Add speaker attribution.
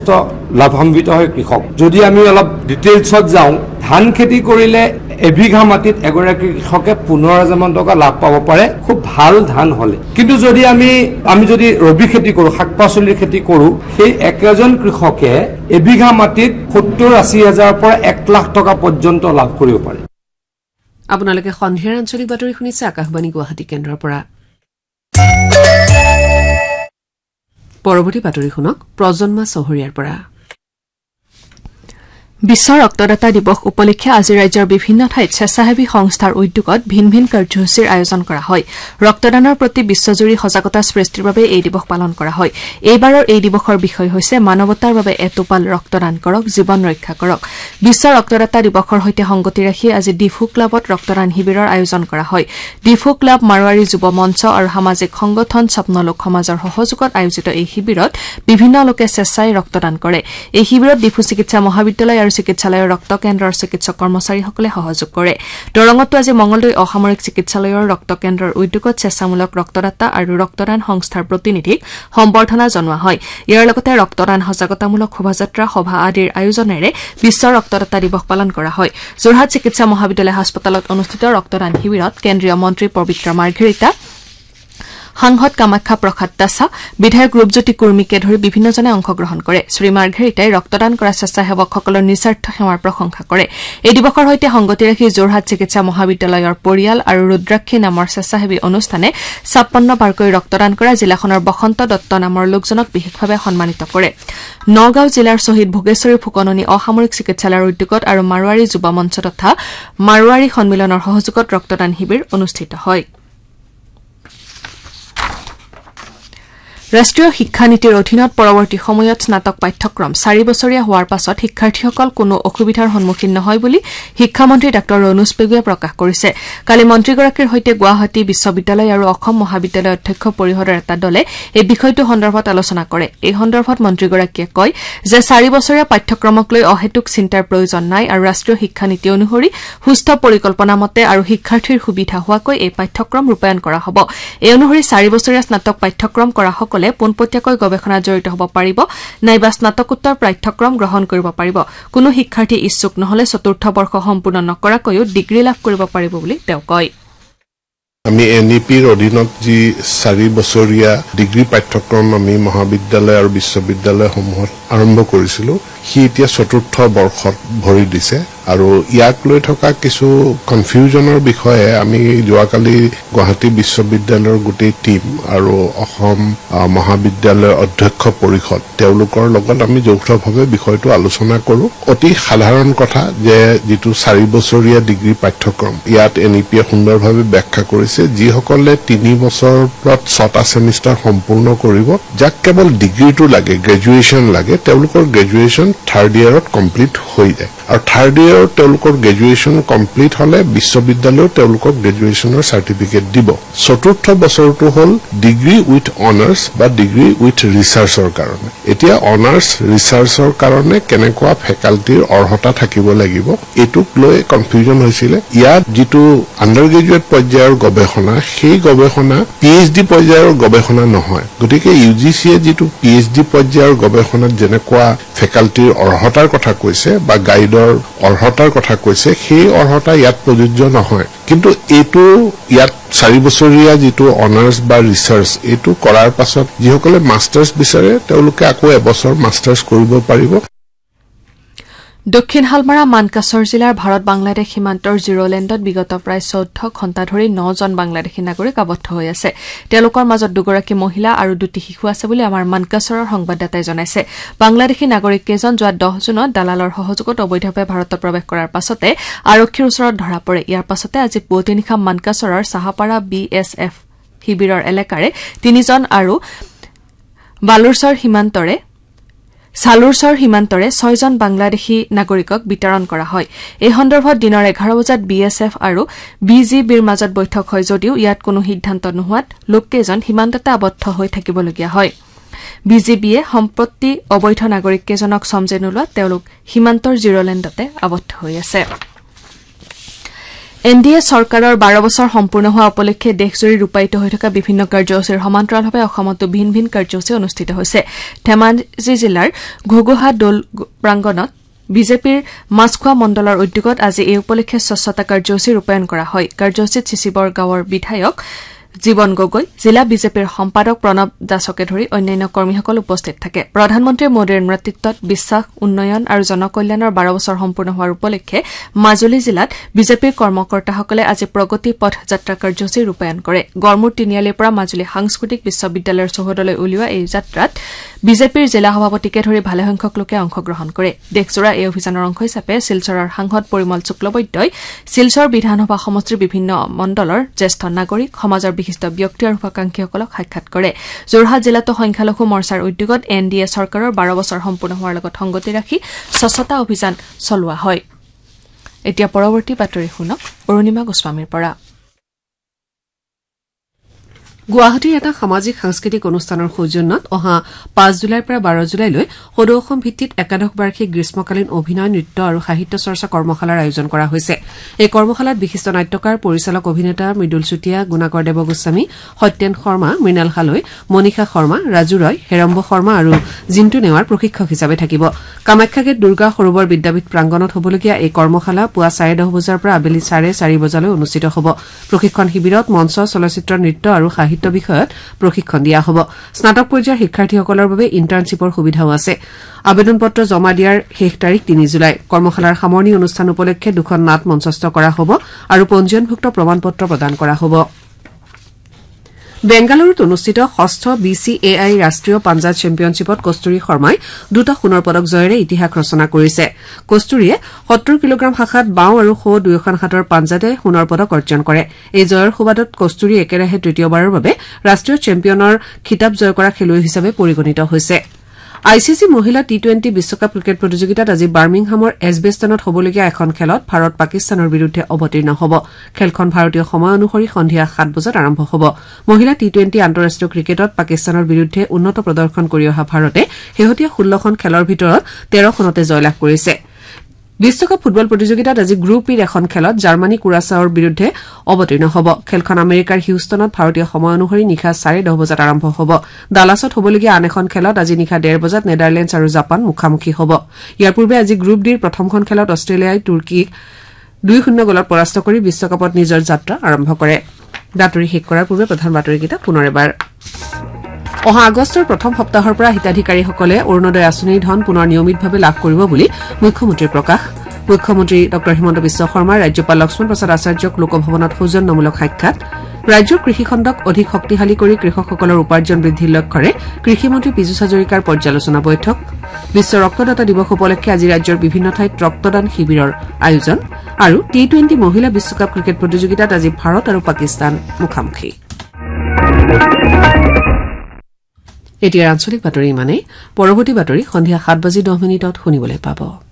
Speaker 1: লাভান্বিত হয় কৃষক। যদি আমি অলপ ডিটেইলছত যাওঁ, ধান খেতি কৰিলে এবিঘা মাটিত এগৰাকী কৃষকে 15,000 টকা লাভ পাব পাৰে খুব ভাল ধান হলে। কিন্তু যদি আমি যদি ৰবি খেতি কৰো, শাক পাচলিৰ খেতি কৰো, সেই একেজন কৃষকে এবিঘা মাটিত 70-80 হাজাৰৰ পৰা 1 লাখ টকা পৰ্যন্ত লাভ কৰিব পাৰে।
Speaker 2: আপোনালোকে সন্ধিয়াৰ আঞ্চলিক বাতৰি শুনিছে আকাশবাণী গুৱাহাটী কেন্দ্ৰৰ পৰা। পৰৱৰ্তী বাতৰি শুনক প্ৰজন্মা চহৰীয়াৰ পৰা। বিশ্ব ৰক্তদাতা দিৱস উপলক্ষে আজি ৰাজ্যৰ বিভিন্ন ঠাইত স্বেচ্ছাসেৱী সংস্থাৰ উদ্যোগত ভিন ভিন কাৰ্যসূচীৰ আয়োজন কৰা হয়। ৰক্তদানৰ প্ৰতি বিশ্বজুৰি সজাগতা সৃষ্টিৰ বাবে এই দিৱস পালন কৰা হয়। এইবাৰৰ এই দিৱসৰ বিষয় হৈছে মানৱতাৰ বাবে এটোপাল ৰক্তদান কৰক, জীৱন ৰক্ষা কৰক। বিশ্ব ৰক্তদাতা দিৱসৰ সৈতে সংগতি ৰাখি আজি ডিফু ক্লাবত ৰক্তদান শিবিৰৰ আয়োজন কৰা হয়। ডিফু ক্লাব, মাৰোৱাৰী যুৱ মঞ্চ আৰু সামাজিক সংগঠন স্বপ্নলোক সমাজৰ সহযোগত আয়োজিত এই শিবিৰত বিভিন্ন লোকে স্বেচ্ছাই ৰক্তদান কৰে। এই শিবিৰত ডিফু চিকিৎসা মহাবিদ্যালয় আৰু চিকিৎসালয়ৰ ৰক্ত কেন্দ্ৰৰ চিকিৎসক কৰ্মচাৰীসকলে সহযোগ কৰে। দৰঙতো আজি মঙলদৈ অসামৰিক চিকিৎসালয়ৰ ৰক্ত কেন্দ্ৰৰ উদ্যোগত স্বেচ্ছামূলক ৰক্তদাতা আৰু ৰক্তদান সংস্থাৰ প্ৰতিনিধিক সম্বৰ্ধনা জনোৱা হয়। ইয়াৰ লগতে ৰক্তদান সজাগতামূলক শোভাযাত্ৰা, সভা আদিৰ আয়োজনেৰে বিশ্ব ৰক্তদাতা দিৱস পালন কৰা হয়। যোৰহাট চিকিৎসা মহাবিদ্যালয় হাস্পতালত অনুষ্ঠিত ৰক্তদান শিবিৰত কেন্দ্ৰীয় মন্ত্ৰী পবিত্ৰ মাৰ্ঘেৰিটা, সাংসদ কামাখ্যা প্ৰসাদ দাসা, বিধায়ক ৰূপজ্যোতি কুৰ্মীকে ধৰি বিভিন্নজনে অংশগ্ৰহণ কৰে। শ্ৰী মাৰ্ঘেৰিটাই ৰক্তদান কৰা স্বেচ্ছাসেৱকসকলৰ নিস্বাৰ্থ সেৱাৰ প্ৰশংসা কৰে। এই দিৱসৰ সৈতে সংগতি ৰাখি যোৰহাট চিকিৎসা মহাবিদ্যালয়ৰ পৰিয়াল আৰু ৰুদ্ৰাক্ষী নামৰ স্বেচ্ছাসেৱী অনুষ্ঠানে 56 বাৰকৈ ৰক্তদান কৰা জিলাখনৰ বসন্ত দত্ত নামৰ লোকজনক বিশেষভাৱে সন্মানিত কৰে। নগাঁও জিলাৰ শ্বহীদ ভোগেশ্বৰী ফুকননী অসামৰিক চিকিৎসালয়ৰ উদ্যোগত আৰু মাৰোৱাৰী যুৱ মঞ্চ তথা মাৰোৱাৰী সন্মিলনৰ সহযোগত ৰক্তদান শিবিৰ অনুষ্ঠিত হয়। ৰাষ্ট্ৰীয় শিক্ষা নীতিৰ অধীনত পৰৱৰ্তী সময়ত স্নাতক পাঠ্যক্ৰম 4 বছৰীয়া হোৱাৰ পাছত শিক্ষাৰ্থীসকল কোনো অসুবিধাৰ সন্মুখীন নহয় বুলি শিক্ষামন্ত্ৰী ডাঃ ৰণোজ পেগুৱে প্ৰকাশ কৰিছে। কালি মন্ত্ৰীগৰাকীৰ সৈতে গুৱাহাটী বিশ্ববিদ্যালয় আৰু অসম মহাবিদ্যালয় অধ্যক্ষ পৰিষদৰ এটা দলে এই বিষয়টো সন্দৰ্ভত আলোচনা কৰে। এই সন্দৰ্ভত মন্ত্ৰীগৰাকীয়ে কয় যে 4 বছৰীয়া পাঠ্যক্ৰমক লৈ অহেতুক চিন্তাৰ প্ৰয়োজন নাই আৰু ৰাষ্ট্ৰীয় শিক্ষা নীতি অনুসৰি সুস্থ পৰিকল্পনা মতে আৰু শিক্ষাৰ্থীৰ সুবিধা হোৱাকৈ এই পাঠ্যক্ৰম ৰূপায়ণ কৰা হ'ব। এই অনুসৰি 4 বছৰীয়া স্নাতক পাঠ্যক্ৰম কৰাসকলে পোনপটীয়াকৈ গৱেষণাত জড়িত হ'ব পাৰিব, নাইবা স্নাতকোত্তৰ পাঠ্যক্ৰম গ্ৰহণ কৰিব পাৰিব। কোনো শিক্ষাৰ্থী ইচ্ছুক নহলে 4ৰ্থ বৰ্ষ সম্পূৰ্ণ নকৰাকৈও ডিগ্ৰী লাভ কৰিব পাৰিব বুলি তেওঁ কয়।
Speaker 3: আমি এনইপিৰ অধীনত যি 4 বছৰীয়া ডিগ্ৰী পাঠ্যক্ৰম আমি মহাবিদ্যালয় আৰু বিশ্ববিদ্যালয়সমূহত আৰম্ভ কৰিছিলো, সি এতিয়া 4ৰ্থ বৰ্ষত ভৰি দিছে আৰু ইয়াক লৈ থকা কিছু কনফিউজনৰ বিষয়ে আমি যোৱাকালি গুৱাহাটী বিশ্ববিদ্যালয়ৰ গোটেই টিম আৰু অসম মহাবিদ্যালয়ৰ অধ্যক্ষ পৰিষদ তেওঁলোকৰ লগত আমি যৌথভাৱে বিষয়টো আলোচনা কৰো। অতি সাধাৰণ কথা যে যিটো 4 বছৰীয়া ডিগ্ৰী পাঠ্যক্ৰম ইয়াত এনইপিয়ে সুন্দৰভাৱে ব্যাখ্যা কৰিছে, যিসকলে 3 বছৰত 6টা ছেমিষ্টাৰ সম্পূৰ্ণ কৰিব, যাক কেৱল ডিগ্ৰীটো লাগে, গ্ৰেজুৱেশ্যন লাগে, তেওঁলোকৰ গ্ৰেজুৱেশ্যন 3rd ইয়াৰত কমপ্লিট হৈ যায় আৰু 3rd ইয়াৰত তেওঁলোকৰ গ্ৰেজুৱেশ্যন কমপ্লিট হলে বিশ্ববিদ্যালয়ত তেওঁলোকক গ্ৰেজুৱেশ্যনৰ চাৰ্টিফিকেট দিব। 4ৰ্থ বছৰটো হ'ল ডিগ্ৰী উইথ অনাৰ্ছ বা ডিগ্ৰী উইথ ৰিচাৰ্চৰ কাৰণে। এতিয়া অনাৰ্ছ ৰিচাৰ্চৰ কাৰণে কেনেকুৱা ফেকাল্টিৰ অৰ্হতা থাকিব লাগিব এইটোক লৈ কনফিউজন হৈছিলে। ইয়াত যিটো আণ্ডাৰ গ্ৰেজুৱেট পৰ্যায়ৰ গৱেষণা, সেই গৱেষণা PhD পৰ্যায়ৰ গৱেষণা নহয়। গতিকে UGCয়ে যিটো PhD পৰ্যায়ৰ গৱেষণাত যেনেকুৱা ফেকাল্টিৰ অৰ্হতাৰ কথা কৈছে বা গাইডৰ অৰ্হতাৰ কথা কৈছে, সেই অৰ্হতা ইয়াত প্ৰযোজ্য নহয়। কিন্তু এইটো ইয়াত 4 বছৰীয়া যিটো অনাৰ্ছ বা ৰিচাৰ্চ, এইটো কৰাৰ পাছত যিসকলে মাষ্টাৰ্ছ বিচাৰে তেওঁলোকে আকৌ এবছৰ মাষ্টাৰ্ছ কৰিব পাৰিব।
Speaker 2: দক্ষিণ হালমাৰা মানকাছৰ জিলাৰ ভাৰত বাংলাদেশ সীমান্তৰ জিৰ'লেণ্ডত বিগত প্ৰায় 14 ঘণ্টা ধৰি 9জন বাংলাদেশী নাগৰিক আবদ্ধ হৈ আছে। তেওঁলোকৰ মাজত 2গৰাকী মহিলা আৰু 2টি শিশু আছে বুলি আমাৰ মানকাছৰৰ সংবাদদাতাই জনাইছে। বাংলাদেশী নাগৰিক কেইজন যোৱা 10 জুনত দালালৰ সহযোগত অবৈধভাৱে ভাৰতত প্ৰৱেশ কৰাৰ পাছতে আৰক্ষীৰ ওচৰত ধৰা পৰে। ইয়াৰ পাছতে আজি পুৱতি নিশা মানকাছৰৰ চাহাপাৰা BSF শিবিৰৰ এলেকাৰে 3জন আৰু সালুৰচৰ সীমান্তৰে 6জন বাংলাদেশী নাগৰিকক বিতৰণ কৰা হয়। এই সন্দৰ্ভত দিনৰ 11 বজাত BSF আৰু BGBৰ মাজত বৈঠক হয় যদিও ইয়াত কোনো সিদ্ধান্ত নোহোৱাত লোককেইজন সীমান্ততে আবদ্ধ হৈ থাকিবলগীয়া হয়। BGBয়ে সম্প্ৰতি অবৈধ নাগৰিককেইজনক সমজে নোলোৱাত তেওঁলোক সীমান্তৰ জিৰ'লেণ্ডতে আবদ্ধ হৈ আছে। এনডিএ চৰকাৰৰ 12 বছৰ সম্পূৰ্ণ হোৱা উপলক্ষে দেশজুৰি ৰূপায়িত হৈ থকা বিভিন্ন কাৰ্যসূচীৰ সমান্তৰালভাৱে অসমতো ভিন ভিন কাৰ্যসূচী অনুষ্ঠিত হৈছে। ধেমাজি জিলাৰ ঘুগুহা দৌল প্ৰাংগণত বিজেপিৰ মাছখোৱা মণ্ডলৰ উদ্যোগত আজি এই উপলক্ষে স্বচ্ছতা কাৰ্যসূচী ৰূপায়ণ কৰা হয়। কাৰ্যসূচীত চিচিবৰ গাঁৱৰ বিধায়ক জীৱন গগৈ, জিলা বিজেপিৰ সম্পাদক প্ৰণৱ দাসকে ধৰি অন্যান্য কৰ্মীসকল উপস্থিত থাকে। প্ৰধানমন্ত্ৰী মোদীৰ নেতৃত্বত বিশ্বাস, উন্নয়ন আৰু জনকল্যাণৰ 12 বছৰ সম্পূৰ্ণ হোৱাৰ উপলক্ষে মাজুলী জিলাত বিজেপিৰ কৰ্মকৰ্তাসকলে আজি প্ৰগতি পথ যাত্ৰা কাৰ্যসূচী ৰূপায়ণ কৰে। গড়মূৰ তিনিআলিৰ পৰা মাজুলী সাংস্কৃতিক বিশ্ববিদ্যালয়ৰ চৌহদলৈ উলিওৱা এই যাত্ৰাত বিজেপিৰ জিলা সভাপতিকে ধৰি ভালেসংখ্যক লোকে অংশগ্ৰহণ কৰে। দেশজোৰা এই অভিযানৰ অংশ হিচাপে শিলচৰৰ সাংসদ পৰিমল শুক্লবৈদ্যই শিলচৰ বিধানসভা সমষ্টিৰ বিভিন্ন মণ্ডলৰ জ্যেষ্ঠ নাগৰিক, সমাজৰ বিশিষ্ট ব্যক্তি আৰু শুভাকাংক্ষীসকলক সাক্ষাৎ কৰে। যোৰহাট জিলাতো সংখ্যালঘু মৰ্চাৰ উদ্যোগত এনডিএ চৰকাৰৰ 12 বছৰ সম্পূৰ্ণ হোৱাৰ লগত সংগতি ৰাখি স্বচ্ছতা অভিযান চলোৱা হয়। এতিয়া পৰৱৰ্তী বাতৰি শুনক অৰুণিমা গোস্বামীৰ পৰা।
Speaker 4: গুৱাহাটীৰ এটা সামাজিক সাংস্কৃতিক অনুষ্ঠানৰ সৌজন্যত অহা 5 জুলাইৰ পৰা 12 জুলাইলৈ সদৌ অসম ভিত্তিত একাদশ বাৰ্ষিক গ্ৰীষ্মকালীন অভিনয়, নৃত্য আৰু সাহিত্য চৰ্চা কৰ্মশালাৰ আয়োজন কৰা হৈছে। এই কৰ্মশালাত বিশিষ্ট নাট্যকাৰ, পৰিচালক, অভিনেতা মৃদুল চুতীয়া, গুণাকৰ দেৱগোস্বামী, সত্যেন শৰ্মা, মৃণাল হালৈ, মনীষা শৰ্মা, ৰাজু ৰয়, হেৰম্ব শৰ্মা আৰু জিন্তু নেৱাৰ প্ৰশিক্ষক হিচাপে থাকিব। কামাখ্যা গেট দুৰ্গা সৰোবৰ বিদ্যাপীঠ প্ৰাংগণত হ'বলগীয়া এই কৰ্মশালা পুৱা 10:30 বজাৰ পৰা আবেলি 4:30 বজালৈ অনুষ্ঠিত হ'ব। প্ৰশিক্ষণ শিবিৰত মঞ্চ, চলচ্চিত্ৰ, নৃত্য আৰু সাহিত্য বিষয়ত প্ৰশিক্ষণ দিয়া হ'ব। স্নাতক পৰ্যায়ৰ শিক্ষাৰ্থীসকলৰ বাবে ইণ্টাৰ্ণশ্বিপৰ সুবিধাও আছে। আবেদন পত্ৰ জমা দিয়াৰ শেষ তাৰিখ 3 জুলাই। কৰ্মশালাৰ সামৰণি অনুষ্ঠান উপলক্ষে 2খন নাট মঞ্চস্থ কৰা হ'ব আৰু পঞ্জীয়নভুক্ত প্ৰমাণ পত্ৰ প্ৰদান কৰা হ'ব। বেংগালুৰুত অনুষ্ঠিত 6ষ্ঠ BCAI ৰাষ্ট্ৰীয় পাঞ্জাব চেম্পিয়নশ্বিপত কস্তুৰী শৰ্মাই 2টা সোণৰ পদক জয়েৰে ইতিহাস ৰচনা কৰিছে। কস্তুৰীয়ে 70 কিলোগ্ৰাম শাখাত বাওঁ আৰু সো দুয়োখন হাতৰ পাঞ্জাতে সোণৰ পদক অৰ্জন কৰে। এই জয়ৰ সুবাদত কস্তুৰী একেৰাহে তৃতীয়বাৰৰ বাবে ৰাষ্ট্ৰীয় চেম্পিয়নৰ খিতাপ জয় কৰা খেলুৱৈ হিচাপে পৰিগণিত হৈছে। ICC মহিলা T20 বিশ্বকাপ ক্ৰিকেট প্ৰতিযোগিতাত আজি বাৰ্মিংহামৰ এজবেষ্টনত হ'বলগীয়া এখন খেলত ভাৰত পাকিস্তানৰ বিৰুদ্ধে অৱতীৰ্ণ হ'ব। খেলখন ভাৰতীয় সময় অনুসৰি সন্ধিয়া 7 বজাত আৰম্ভ হ'ব। মহিলা T20 আন্তঃৰাষ্ট্ৰীয় ক্ৰিকেটত পাকিস্তানৰ বিৰুদ্ধে উন্নত প্ৰদৰ্শন কৰি অহা ভাৰতে শেহতীয়া 16খন খেলৰ ভিতৰত 13খনতে জয়লাভ কৰিছে। বিশ্বকাপ ফুটবল প্ৰতিযোগিতাত আজি গ্ৰুপ ইৰ এখন খেলত জাৰ্মানী কুৰাছাওৰ বিৰুদ্ধে অৱতীৰ্ণ হ'ব। খেলখন আমেৰিকাৰ হিউষ্টনত ভাৰতীয় সময় অনুসৰি নিশা 10:30 বজাত আৰম্ভ হ'ব। ডালাছত হ'বলগীয়া আন এখন খেলত আজি নিশা 1:30 বজাত নেদাৰলেণ্ডছ আৰু জাপান মুখামুখি হ'ব। ইয়াৰ পূৰ্বে আজি গ্ৰুপ ডিৰ প্ৰথমখন খেলত অষ্ট্ৰেলিয়াই তুৰ্কীক 2-0 গলত পৰাস্ত কৰি বিশ্বকাপত নিজৰ যাত্ৰা আৰম্ভ কৰে। বাতৰি শেষ কৰাৰ পূৰ্বে প্ৰধান বাতৰিকেইটা পুনৰ এবাৰ। অহা আগষ্টৰ প্ৰথম সপ্তাহৰ পৰা হিতাধিকাৰীসকলে অৰুণোদয় আঁচনিৰ ধন পুনৰ নিয়মিতভাৱে লাভ কৰিব বুলি মুখ্যমন্ত্ৰীৰ প্ৰকাশ। মুখ্যমন্ত্ৰী ডঃ হিমন্ত বিশ্ব শৰ্মাই ৰাজ্যপাল লক্ষ্মণ প্ৰসাদ আচাৰ্যক লোকভৱনত সৌজন্যমূলক সাক্ষাৎ। ৰাজ্যৰ কৃষিখণ্ডক অধিক শক্তিশালী কৰি কৃষকসকলৰ উপাৰ্জন বৃদ্ধিৰ লক্ষ্যৰে কৃষিমন্ত্ৰী পীযুষ হাজৰিকাৰ পৰ্যালোচনা বৈঠক। বিশ্ব ৰক্তদাতা দিৱস উপলক্ষে আজি ৰাজ্যৰ বিভিন্ন ঠাইত ৰক্তদান শিবিৰৰ আয়োজন আৰু T20 মহিলা বিশ্বকাপ ক্ৰিকেট প্ৰতিযোগিতাত আজি ভাৰত আৰু পাকিস্তান মুখামুখি। এতিয়াৰ আঞ্চলিক বাতৰি ইমানেই। পৰৱৰ্তী বাতৰি সন্ধিয়া 7:10 শুনিবলৈ পাব।